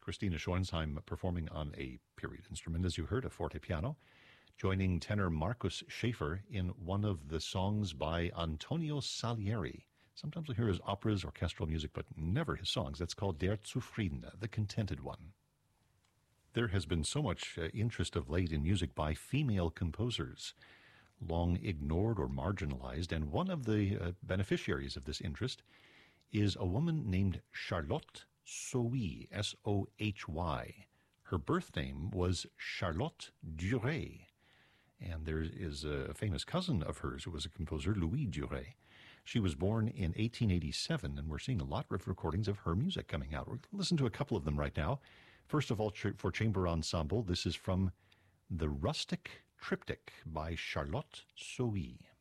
Christina Schornsheim performing on a period instrument, as you heard, a forte piano, joining tenor Marcus Schaefer in one of the songs by Antonio Salieri. Sometimes we hear his operas, orchestral music, but never his songs. That's called Der Zufriedene, the Contented One. There has been so much interest of late in music by female composers, long ignored or marginalized, and one of the beneficiaries of this interest is a woman named Charlotte Sohy, S-O-H-Y. Her birth name was Charlotte Duré, and there is a famous cousin of hers who was a composer, Louis Duré. She was born in 1887, and we're seeing a lot of recordings of her music coming out. We're going to listen to a couple of them right now. First of all, for chamber ensemble, this is from The Rustic Triptych by Charlotte Sohy.